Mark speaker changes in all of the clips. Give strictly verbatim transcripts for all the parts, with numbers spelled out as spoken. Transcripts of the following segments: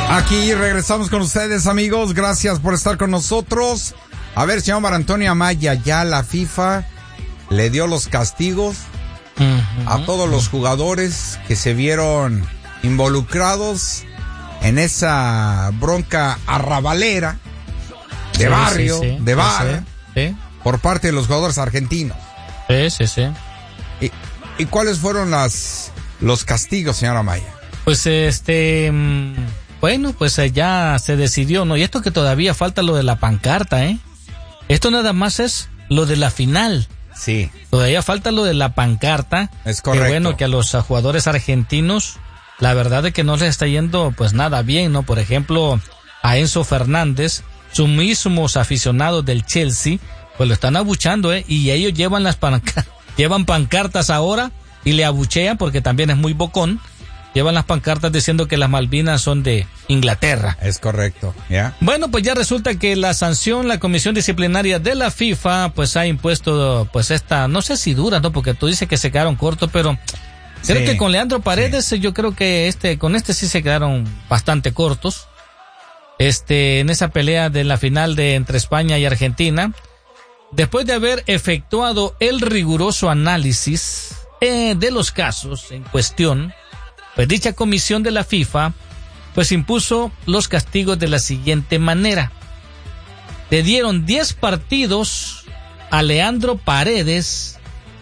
Speaker 1: Aquí regresamos con ustedes, amigos. Gracias por estar con nosotros. A ver, señor Mar Antonio Amaya, ya la FIFA le dio los castigos uh-huh. a todos los jugadores que se vieron involucrados en esa bronca arrabalera de sí, barrio, sí, sí. de bar, sí, sí. por parte de los jugadores argentinos.
Speaker 2: Sí, sí, sí.
Speaker 1: ¿Y, y cuáles fueron las los castigos, señora Amaya?
Speaker 2: Pues este... Bueno, pues ya se decidió, ¿no? Y esto que todavía falta lo de la pancarta, ¿eh? Esto nada más es lo de la final.
Speaker 1: Sí.
Speaker 2: Todavía falta lo de la pancarta.
Speaker 1: Es correcto.
Speaker 2: Que bueno, que a los jugadores argentinos, la verdad es que no les está yendo pues nada bien, ¿no? Por ejemplo, a Enzo Fernández, sus mismos aficionados del Chelsea, pues lo están abuchando, ¿eh? Y ellos llevan las pancartas, llevan pancartas ahora y le abuchean porque también es muy bocón. Llevan las pancartas diciendo que las Malvinas son de Inglaterra.
Speaker 1: Es correcto, ¿ya? Yeah.
Speaker 2: Bueno, pues ya resulta que la sanción, la comisión disciplinaria de la FIFA, pues ha impuesto, pues esta, no sé si dura, ¿no? Porque tú dices que se quedaron cortos, pero creo sí, que con Leandro Paredes, sí. yo creo que este, con este sí se quedaron bastante cortos. Este, en esa pelea de la final de entre España y Argentina, después de haber efectuado el riguroso análisis eh, de los casos en cuestión, pues dicha comisión de la FIFA, pues impuso los castigos de la siguiente manera. Le dieron diez partidos a Leandro Paredes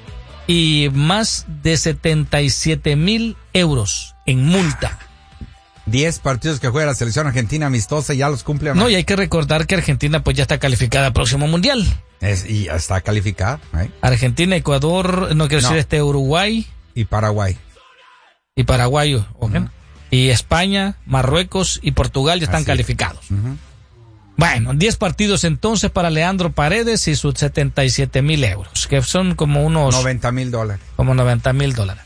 Speaker 2: y más de setenta y siete mil euros en multa.
Speaker 1: diez partidos que juega la selección argentina amistosa y ya los cumple.
Speaker 2: No, y hay que recordar que Argentina pues ya está calificada al próximo mundial.
Speaker 1: Es, y ya está calificada. ¿eh?
Speaker 2: Argentina, Ecuador, no quiero no. decir este Uruguay.
Speaker 1: Y Paraguay.
Speaker 2: Y Paraguay, ¿okay? uh-huh. y España, Marruecos y Portugal ya están Así calificados. Uh-huh. Bueno, diez partidos entonces para Leandro Paredes y sus setenta y siete mil euros, que son como unos...
Speaker 1: noventa mil dólares.
Speaker 2: Como noventa mil dólares.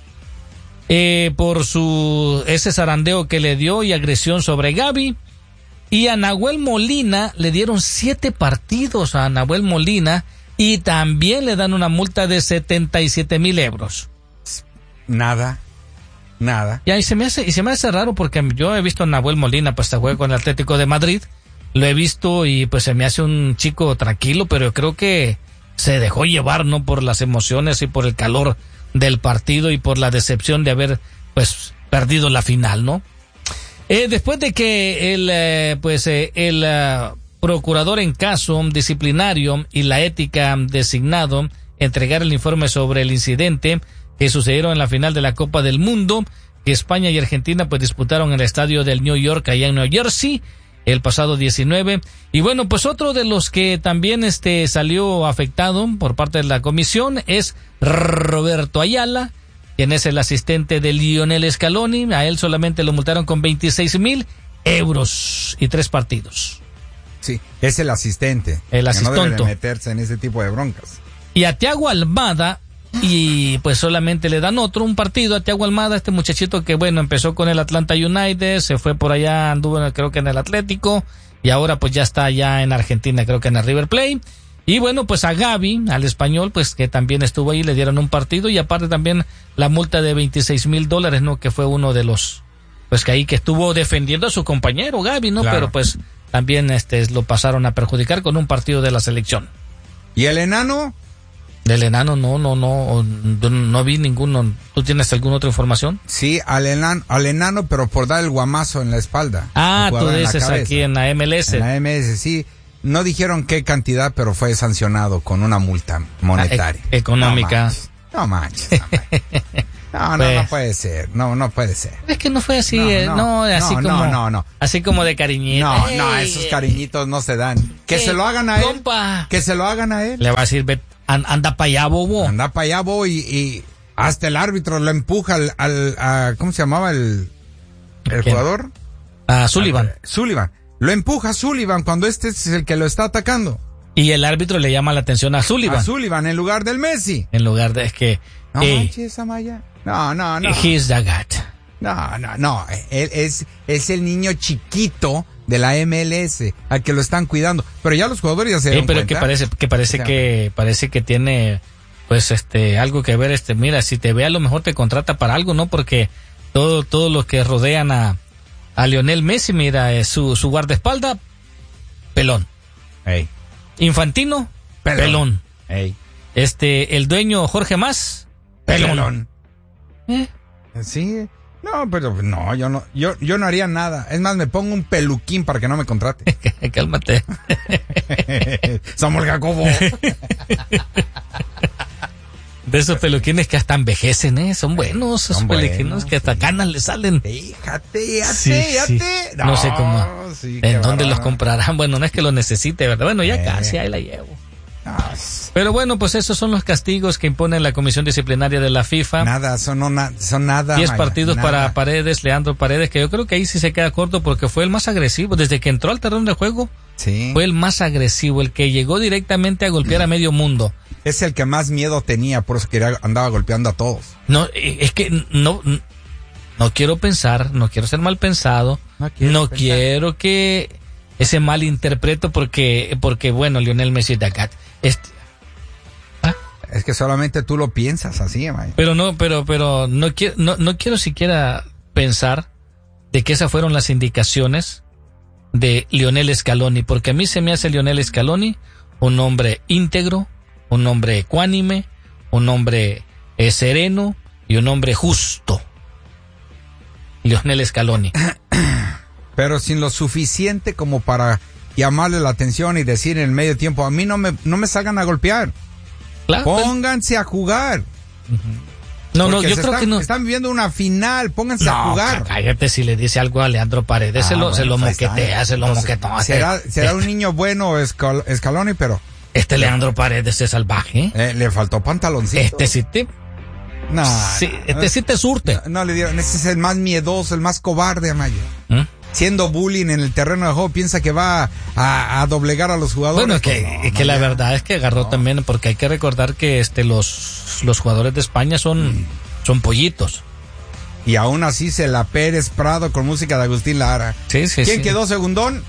Speaker 2: Eh, por su ese zarandeo que le dio y agresión sobre Gaby. Y a Nahuel Molina le dieron siete partidos a Nahuel Molina y también le dan una multa de setenta y siete mil euros.
Speaker 1: Nada. Nada.
Speaker 2: Y ahí se me hace, y se me hace raro porque yo he visto a Nahuel Molina, pues se juega con el Atlético de Madrid, lo he visto y pues se me hace un chico tranquilo, pero creo que se dejó llevar, ¿no? Por las emociones y por el calor del partido y por la decepción de haber, pues, perdido la final, ¿no? Eh, después de que el, eh, pues, eh, el uh, procurador en caso disciplinario y la ética designado entregar el informe sobre el incidente que sucedieron en la final de la Copa del Mundo, que España y Argentina pues disputaron en el estadio del New York, allá en New Jersey, el pasado diecinueve. Y bueno, pues otro de los que también este salió afectado por parte de la comisión es Roberto Ayala, quien es el asistente de Lionel Scaloni. A él solamente lo multaron con veintiséis mil euros y tres partidos.
Speaker 1: Sí, es el asistente.
Speaker 2: El asistente.
Speaker 1: No debe de meterse en ese tipo de broncas.
Speaker 2: Y a Thiago Almada, y pues solamente le dan otro, un partido a Thiago Almada, este muchachito que bueno, empezó con el Atlanta United, se fue por allá, anduvo creo que en el Atlético, y ahora pues ya está allá en Argentina, creo que en el River Plate. Y bueno, pues a Gaby, al español, pues que también estuvo ahí, le dieron un partido, y aparte también la multa de veintiséis mil dólares, ¿no? Que fue uno de los, pues que ahí que estuvo defendiendo a su compañero Gaby, ¿no? Claro. Pero pues también este lo pasaron a perjudicar con un partido de la selección.
Speaker 1: ¿Y el enano?
Speaker 2: Del enano no, no, no, no, no vi ninguno. ¿Tú tienes alguna otra información?
Speaker 1: Sí, al enano, al enano, pero por dar el guamazo en la espalda.
Speaker 2: Ah, tú dices aquí en la M L S.
Speaker 1: En la M L S, sí. No dijeron qué cantidad, pero fue sancionado con una multa monetaria.
Speaker 2: Ah, e- económica.
Speaker 1: No manches. No, manches, no, no, pues, no puede ser. No, no puede ser.
Speaker 2: Es que no fue así, no, eh, no, no así
Speaker 1: no,
Speaker 2: como.
Speaker 1: No, no, no.
Speaker 2: Así como de cariñito.
Speaker 1: No, hey, no, esos cariñitos no se dan. Que hey, se lo hagan a él. Compa. Que se lo hagan a él.
Speaker 2: Le va a decir, anda para allá, bobo.
Speaker 1: Anda para allá, bobo, y, y hasta el árbitro lo empuja al, al a, ¿cómo se llamaba el, el jugador?
Speaker 2: A Sullivan.
Speaker 1: A, Sullivan. Lo empuja a Sullivan cuando este es el que lo está atacando.
Speaker 2: Y el árbitro le llama la atención a Sullivan.
Speaker 1: A Sullivan en lugar del Messi.
Speaker 2: En lugar de, es que.
Speaker 1: No hey, manches, Amaya. No, no, no.
Speaker 2: He's the God.
Speaker 1: No, no, no. Él es, es el niño chiquito de la M L S al que lo están cuidando. Pero ya los jugadores ya se dieron
Speaker 2: sí, pero
Speaker 1: cuenta.
Speaker 2: que parece, que parece o sea, que, parece que tiene, pues, este, algo que ver, este, mira, si te ve a lo mejor te contrata para algo, ¿no? Porque todo, todos los que rodean a, a Lionel Messi, mira, eh, su, su guardaespaldas, pelón.
Speaker 1: Ey.
Speaker 2: Infantino, pelón. pelón.
Speaker 1: Ey.
Speaker 2: Este, el dueño Jorge Mas, pelón.
Speaker 1: pelón. ¿Eh? Sí. No, pero no, yo no, yo, yo no haría nada. Es más, me pongo un peluquín para que no me contrate.
Speaker 2: Cálmate.
Speaker 1: Samuel Jacobo.
Speaker 2: De esos peluquines que hasta envejecen, ¿eh? Son buenos, esos
Speaker 1: Son
Speaker 2: peluquines
Speaker 1: buenos,
Speaker 2: que hasta
Speaker 1: sí.
Speaker 2: canas le salen.
Speaker 1: Fíjate, fíjate,
Speaker 2: Sí, sí.
Speaker 1: fíjate.
Speaker 2: No, no sé cómo.
Speaker 1: Sí,
Speaker 2: ¿En dónde
Speaker 1: bárbaro.
Speaker 2: los comprarán? Bueno, no es que lo necesite, ¿verdad? Bueno, ya
Speaker 1: Eh.
Speaker 2: casi, ahí la llevo.
Speaker 1: Ah,
Speaker 2: Pero bueno, pues esos son los castigos que impone la Comisión Disciplinaria de la FIFA.
Speaker 1: nada, son, no, na- son nada.
Speaker 2: Diez
Speaker 1: Maya,
Speaker 2: partidos
Speaker 1: nada.
Speaker 2: para Paredes, Leandro Paredes, que yo creo que ahí sí se queda corto porque fue el más agresivo. Desde que entró al terreno de juego,
Speaker 1: Sí.
Speaker 2: fue el más agresivo, el que llegó directamente a golpear a medio mundo.
Speaker 1: Es el que más miedo tenía, por eso quería, andaba golpeando a todos.
Speaker 2: No, eh, es que no, no quiero pensar, no quiero ser mal pensado,
Speaker 1: No
Speaker 2: no,
Speaker 1: quiero pensar.
Speaker 2: quiero que ese mal interpreto porque, porque bueno, Lionel Messi de acá. Este,
Speaker 1: Es que solamente tú lo piensas así, Maya.
Speaker 2: pero no, pero, pero no quiero, no, no quiero siquiera pensar de que esas fueron las indicaciones de Lionel Scaloni, porque a mí se me hace Lionel Scaloni un hombre íntegro, un hombre ecuánime, un hombre eh, sereno y un hombre justo. Lionel Scaloni.
Speaker 1: Pero sin lo suficiente como para llamarle la atención y decir en el medio tiempo, a mí no me, no me salgan a golpear.
Speaker 2: Claro.
Speaker 1: Pónganse a jugar.
Speaker 2: No, no,
Speaker 1: Porque
Speaker 2: yo
Speaker 1: se
Speaker 2: creo
Speaker 1: están,
Speaker 2: que no.
Speaker 1: Están viviendo una final, pónganse a
Speaker 2: No,
Speaker 1: jugar.
Speaker 2: cállate si le dice algo a Leandro Paredes,
Speaker 1: Ah,
Speaker 2: se lo,
Speaker 1: bueno,
Speaker 2: se lo
Speaker 1: pues ahí está.
Speaker 2: moquetea, se lo
Speaker 1: Entonces,
Speaker 2: moquetea.
Speaker 1: Será, será
Speaker 2: este,
Speaker 1: un niño bueno Escal- Scaloni, pero
Speaker 2: este Leandro Paredes es salvaje.
Speaker 1: eh, le faltó pantaloncito.
Speaker 2: Este sí te,
Speaker 1: No,
Speaker 2: sí,
Speaker 1: no,
Speaker 2: este sí te surte.
Speaker 1: no, no le dieron. Ese es el más miedoso, el más cobarde, Amaya.
Speaker 2: ¿Mm?
Speaker 1: Siendo bullying en el terreno de juego, piensa que va a, a doblegar a los jugadores.
Speaker 2: Bueno, que,
Speaker 1: Pues no,
Speaker 2: que la
Speaker 1: Amaya.
Speaker 2: verdad es que agarró también, porque hay que recordar que este los, los jugadores de España son, son pollitos.
Speaker 1: Y aún así se la Pérez Prado con música de Agustín Lara.
Speaker 2: Sí, sí,
Speaker 1: ¿Quién
Speaker 2: sí.
Speaker 1: quedó segundón?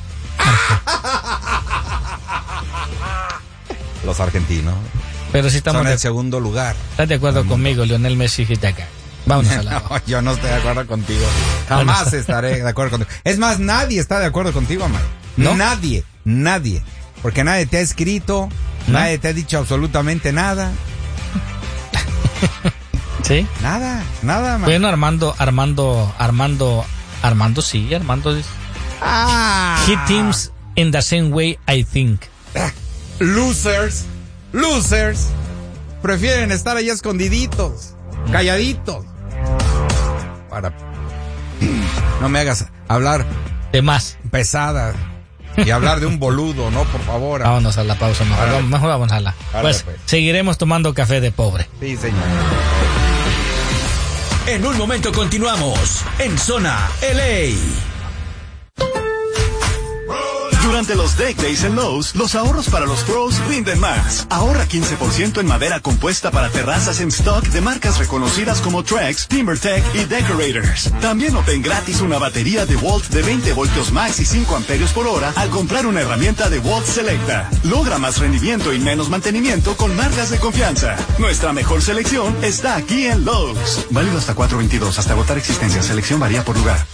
Speaker 1: Los argentinos.
Speaker 2: Pero sí estamos
Speaker 1: Son
Speaker 2: de,
Speaker 1: el segundo lugar.
Speaker 2: ¿estás de acuerdo conmigo, Lionel Messi y acá? Vámonos a la...
Speaker 1: No, yo no estoy de acuerdo contigo. Jamás estaré de acuerdo contigo. Es más, nadie está de acuerdo contigo, Amaya.
Speaker 2: ¿No?
Speaker 1: Nadie, nadie. Porque nadie te ha escrito,
Speaker 2: ¿No?
Speaker 1: nadie te ha dicho absolutamente nada.
Speaker 2: ¿Sí?
Speaker 1: Nada, nada, Amaya.
Speaker 2: Bueno, Armando, Armando, Armando, Armando sí, Armando dice...
Speaker 1: Ah.
Speaker 2: He teams in the same way, I think.
Speaker 1: Losers, losers. Prefieren estar ahí escondiditos, calladitos. Para... No me hagas hablar
Speaker 2: De más.
Speaker 1: pesada y hablar de un boludo, ¿no? Por favor.
Speaker 2: Vámonos a la pausa, mejor,
Speaker 1: Árale.
Speaker 2: vamos, mejor vamos a la...
Speaker 1: Árale,
Speaker 2: Pues,
Speaker 1: pues.
Speaker 2: seguiremos tomando café de pobre.
Speaker 1: Sí, señor.
Speaker 3: En un momento continuamos en Zona L A.
Speaker 4: Durante los Deck Days en Lowe's, los ahorros para los pros rinden más. Ahorra quince por ciento en madera compuesta para terrazas en stock de marcas reconocidas como Trex, TimberTech y Decorators. También obtén gratis una batería DeWalt de veinte voltios max y cinco amperios por hora al comprar una herramienta DeWalt Selecta. Logra más rendimiento y menos mantenimiento con marcas de confianza. Nuestra mejor selección está aquí en Lowe's. Válido hasta cuatro veintidós, hasta agotar existencia. Selección varía por lugar.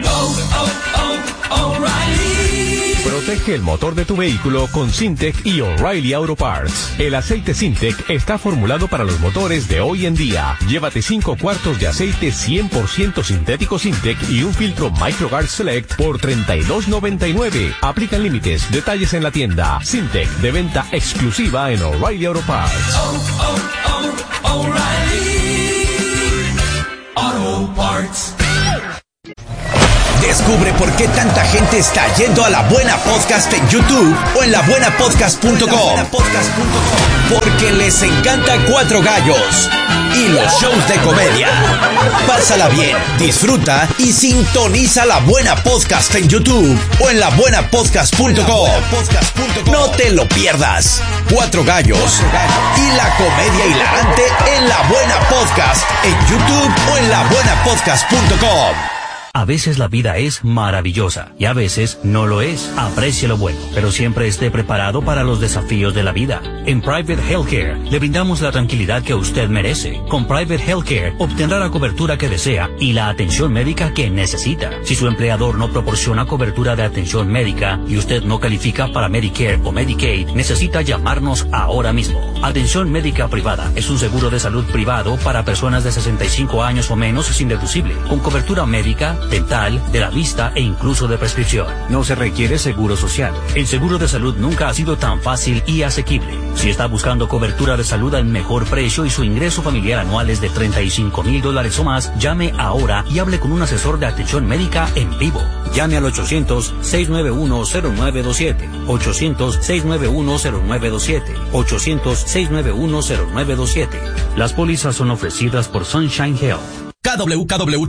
Speaker 5: Protege el motor de tu vehículo con Syntec y O'Reilly Auto Parts. El aceite Syntec está formulado para los motores de hoy en día. Llévate cinco cuartos de aceite cien por ciento sintético Syntec y un filtro MicroGuard Select por treinta y dos noventa y nueve. Aplican límites. Detalles en la tienda. Syntec, de venta exclusiva en O'Reilly Auto Parts.
Speaker 3: Oh, oh, oh, O'Reilly Auto Parts.
Speaker 6: Descubre por qué tanta gente está yendo a La Buena Podcast en YouTube o en la buena podcast punto com. Porque les encanta Cuatro Gallos y los shows de comedia. Pásala bien, disfruta y sintoniza La Buena Podcast en YouTube o en la buena podcast punto com. No te lo pierdas. Cuatro Gallos y la comedia hilarante en La Buena Podcast en YouTube o en la buena podcast punto com.
Speaker 7: A veces la vida es maravillosa y a veces no lo es. Aprecie lo bueno, pero siempre esté preparado para los desafíos de la vida. En Private Healthcare le brindamos la tranquilidad que usted merece. Con Private Healthcare obtendrá la cobertura que desea y la atención médica que necesita. Si su empleador no proporciona cobertura de atención médica y usted no califica para Medicare o Medicaid, necesita llamarnos ahora mismo. Atención médica privada es un seguro de salud privado para personas de sesenta y cinco años o menos sin deducible, con cobertura médica, dental, de la vista e incluso de prescripción. No se requiere seguro social. El seguro de salud nunca ha sido tan fácil y asequible. Si está buscando cobertura de salud al mejor precio y su ingreso familiar anual es de treinta y cinco mil dólares o más, llame ahora y hable con un asesor de atención médica en vivo. Llame al ochocientos, seiscientos noventa y uno, cero nueve dos siete. ochocientos, seiscientos noventa y uno, cero nueve dos siete. ochocientos, seiscientos noventa y uno, cero nueve dos siete. Las pólizas son ofrecidas por Sunshine Health.
Speaker 3: K W K W